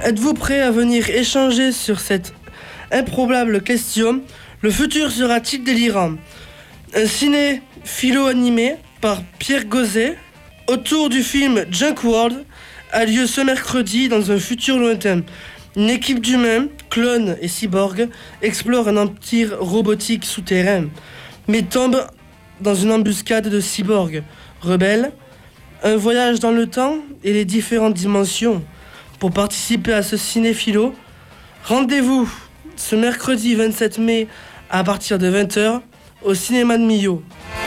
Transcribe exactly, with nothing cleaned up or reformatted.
Êtes-vous prêt à venir échanger sur cette improbable question? Le futur sera-t-il délirant? Un ciné-philo animé par Pierre Gauzet autour du film Junk World a lieu ce mercredi dans un futur lointain. Une équipe d'humains, clones et cyborgs explore un empire robotique souterrain, mais tombe dans une embuscade de cyborgs rebelles. Un voyage dans le temps et les différentes dimensions. Pour participer à ce cinéphilo, rendez-vous ce mercredi vingt-sept mai à partir de vingt heures au cinéma de Millau.